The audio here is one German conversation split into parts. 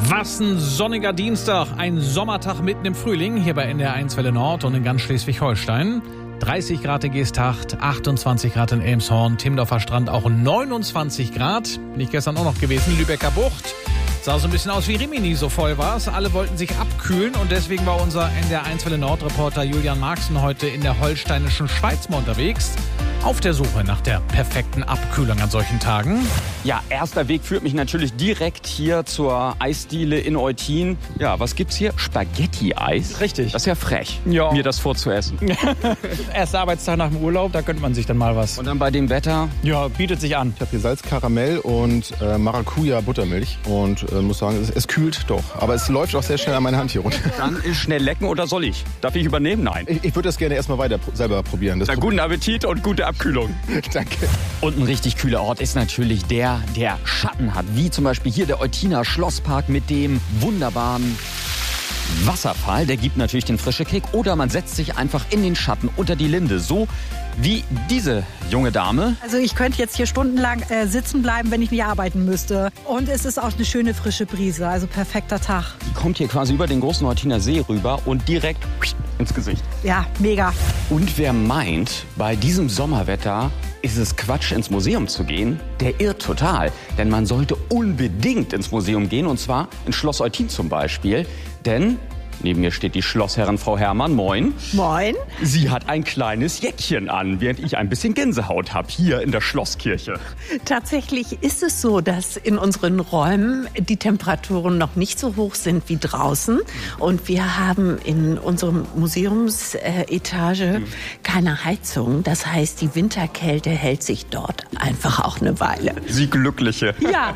Was ein sonniger Dienstag, ein Sommertag mitten im Frühling, hier bei NDR 1 Welle Nord und in ganz Schleswig-Holstein. 30 Grad in Geesthacht, 28 Grad in Elmshorn, Timmendorfer Strand auch 29 Grad. Bin ich gestern auch noch gewesen, Lübecker Bucht. Sah so ein bisschen aus wie Rimini, so voll war es. Alle wollten sich abkühlen und deswegen war unser NDR 1 Welle Nord-Reporter Julian Marxen heute in der holsteinischen Schweiz mal unterwegs. Auf der Suche nach der perfekten Abkühlung an solchen Tagen. Ja, erster Weg führt mich natürlich direkt hier zur Eisdiele in Eutin. Ja, was gibt's hier? Spaghetti-Eis? Richtig. Das ist ja frech, Ja. mir das vorzuessen. Erster Arbeitstag nach dem Urlaub, da könnte man sich dann mal was. Und dann bei dem Wetter? Ja, bietet sich an. Ich habe hier Salzkaramell und Maracuja-Buttermilch und muss sagen, es kühlt doch. Aber es läuft auch sehr schnell an meine Hand hier runter. Dann ist schnell lecken oder soll ich? Darf ich übernehmen? Nein. Ich würde das gerne erstmal weiter selber probieren. Na, guten Appetit und gute Abkühlung. Danke. Und ein richtig kühler Ort ist natürlich der Schatten hat. Wie zum Beispiel hier der Eutiner Schlosspark mit dem wunderbaren Wasserfall. Der gibt natürlich den frischen Kick. Oder man setzt sich einfach in den Schatten unter die Linde. So wie diese junge Dame. Also ich könnte jetzt hier stundenlang sitzen bleiben, wenn ich nicht arbeiten müsste. Und es ist auch eine schöne frische Brise, also perfekter Tag. Die kommt hier quasi über den großen Eutiner See rüber und direkt ins Gesicht. Ja, mega. Und wer meint, bei diesem Sommerwetter ist es Quatsch, ins Museum zu gehen, der irrt total. Denn man sollte unbedingt ins Museum gehen, und zwar ins Schloss Eutin zum Beispiel. Denn neben mir steht die Schlossherrin Frau Herrmann. Moin. Moin. Sie hat ein kleines Jäckchen an, während ich ein bisschen Gänsehaut habe hier in der Schlosskirche. Tatsächlich ist es so, dass in unseren Räumen die Temperaturen noch nicht so hoch sind wie draußen. Und wir haben in unserem Museumsetage keine Heizung. Das heißt, die Winterkälte hält sich dort einfach auch eine Weile. Sie Glückliche. Ja.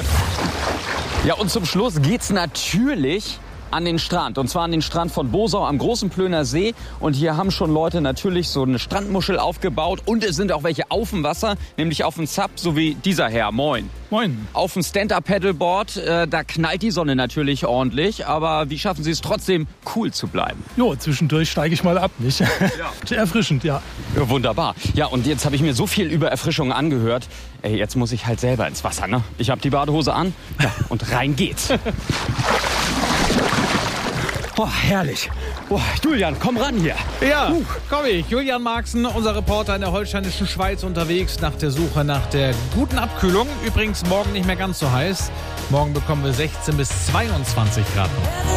Ja, und zum Schluss geht's natürlich an den Strand. Und zwar an den Strand von Bosau am Großen Plöner See. Und hier haben schon Leute natürlich so eine Strandmuschel aufgebaut. Und es sind auch welche auf dem Wasser, nämlich auf dem Sub, so wie dieser Herr. Moin. Moin. Auf dem Stand-Up-Paddleboard, da knallt die Sonne natürlich ordentlich. Aber wie schaffen Sie es trotzdem, cool zu bleiben? Jo, zwischendurch steige ich mal ab, nicht? Ja. Erfrischend, ja. Ja, wunderbar. Ja, und jetzt habe ich mir so viel über Erfrischung angehört. Ey, jetzt muss ich halt selber ins Wasser, ne? Ich habe die Badehose an, ja, und rein geht's. Oh, herrlich. Oh, Julian, komm ran hier. Ja, komm ich. Julian Marxen, unser Reporter in der holsteinischen Schweiz, unterwegs nach der Suche nach der guten Abkühlung. Übrigens morgen nicht mehr ganz so heiß. Morgen bekommen wir 16 bis 22 Grad.